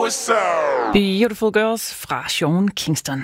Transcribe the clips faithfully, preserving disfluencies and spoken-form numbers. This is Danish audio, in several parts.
what's up? Beautiful Girls fra Sean Kingston.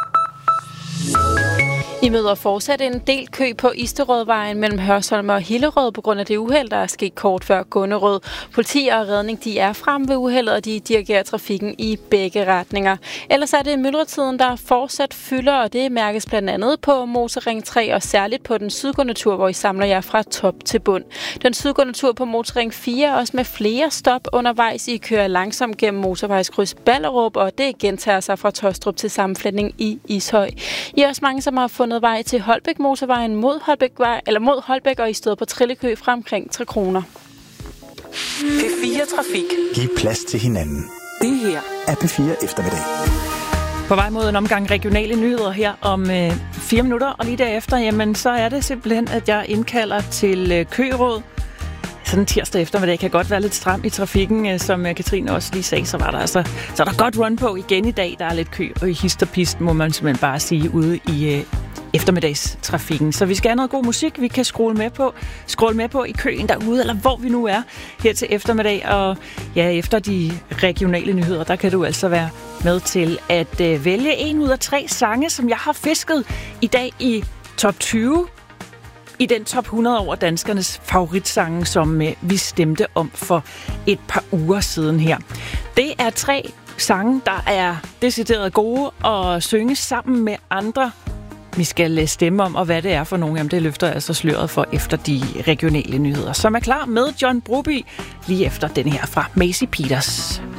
I møder fortsat en del kø på Isterødvejen mellem Hørsholm og Hillerød på grund af det uheld, der er sket kort før Gunnerød. Politi og redning de er frem ved uheldet, og de dirigerer trafikken i begge retninger. Ellers er det myldretiden, der fortsat fylder, og det mærkes blandt andet på Motorring tre og særligt på den sydgående tur, hvor I samler jer fra top til bund. Den sydgående tur på Motorring fire også med flere stop undervejs. I kører langsomt gennem motorvejskryds Ballerup, og det gentager sig fra Tostrup til sammenflætning i Ishøj. I er også mange, som har fundet vej til Holbæk Motorvejen mod Holbækvej, eller mod Holbæk, og I stod på trillekø fra omkring tre kroner. P fire Trafik. Giv plads til hinanden. Det her er P fire Eftermiddag. På vej mod en omgang regionale nyheder her om øh, fire minutter, og lige derefter, jamen, så er det simpelthen, at jeg indkalder til øh, køråd. Sådan tirsdag eftermiddag kan godt være lidt stram i trafikken, som Katrine også lige sagde, så var der altså, så er der godt run på igen i dag. Der er lidt kø og hist og pist, må man simpelthen bare sige, ude i øh, eftermiddagstrafikken. Så vi skal have noget god musik, vi kan scrolle med på, scrolle med på i køen derude, eller hvor vi nu er her til eftermiddag. Og ja, efter de regionale nyheder, der kan du altså være med til at øh, vælge en ud af tre sange, som jeg har fisket i dag i top tyve. I den top hundrede over danskernes favoritsange, som øh, vi stemte om for et par uger siden her. Det er tre sange, der er decideret gode at synge sammen med andre. Vi skal stemme om, og hvad det er for nogle. Jamen, det løfter altså sløret for efter de regionale nyheder. Som er klar med John Broby lige efter den her fra Macy Peters.